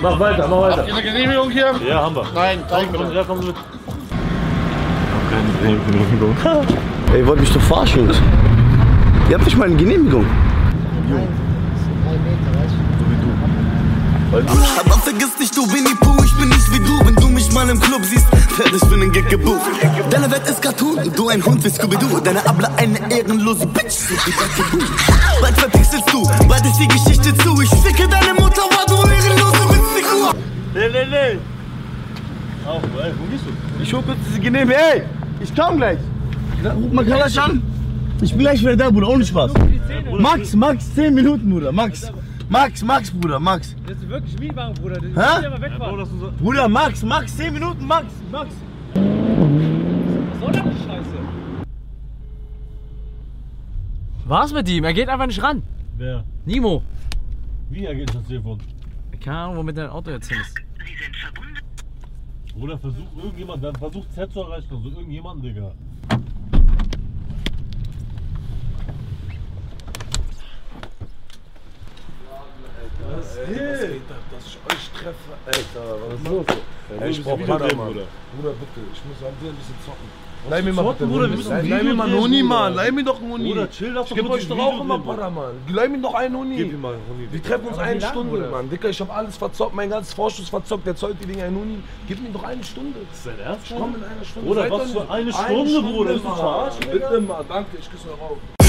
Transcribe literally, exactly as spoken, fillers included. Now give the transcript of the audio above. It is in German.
Mach weiter, mach weiter. Habt ihr eine Genehmigung hier? Ja, haben wir. Nein, zeig mir Komm, das. ja, komm mit. Keine Genehmigung. Ey, ihr wollt mich doch verarschen, Jungs. Ihr habt nicht mal eine Genehmigung. Aber vergiss nicht, du Winnie Pooh, ich bin nicht wie du. Wenn du mich mal im Club siehst, fertig für den Gig gebucht. Deine Welt ist Cartoon und du ein Hund wie Scooby-Doo. Deine Abla eine ehrenlose Bitch, so wie Bucky. Bald verpixelst du, bald ist die Geschichte zu. Ich ficke deine Mutter, war du ehrenlose Witzfigur. Nee, nee, nee. Auf, ey, wo gehst du? Ich hol kurz diese Genehmigung. Ey, ich komm gleich. Ruf mal gleich an. Ich bin gleich wieder da, Bruder, ohne Spaß. Max, Max, zehn Minuten, Bruder, Max. Max, Max, Bruder, Max. Das ist wirklich Mietwagen, Bruder. Das Hä? ist wegfahren. Bruder, Max, Max, zehn Minuten, Max, Max. Was soll das die Scheiße? Was mit ihm? Er geht einfach nicht ran. Wer? Nimo. Wie er geht das Telefon? Keine Ahnung, womit dein Auto jetzt hin ist. Bruder, versuch irgendjemand, dann versucht Z zu erreichen, also irgendjemand, Digga. Was geht ab, dass ich euch treffe? Alter, was ist los? Ey, Ich brauch Video Bruder, drehen, Mann. Bruder. Bruder, bitte, ich muss an dir ein bisschen zocken. Leih mir mal zocken, bitte Bruder, einen wir Huni. müssen ein Leih mir Video mal einen drehen, Huni, Bruder. Mann. Leih mir doch einen Huni. Bruder, chill doch, Ich geb doch euch kurz doch ein auch Video immer drehen, Para, Mann. Leih mir doch einen Huni. Gib ihm mal einen Huni. Wir treffen uns Aber eine wie lang, Stunde, Bruder? Mann. Dicker, ich hab alles verzockt, mein ganzes Vorschuss verzockt. Der zollt die Dinger einen Huni. Gib mir doch eine Stunde. Ist dein Ernst? Ich komm in einer Stunde. Bruder, Seid was doch für nicht- eine Stunde, Bruder? Ist du Mann. verarschen, Digga? Bitte mal, danke, ich küsse eure Augen.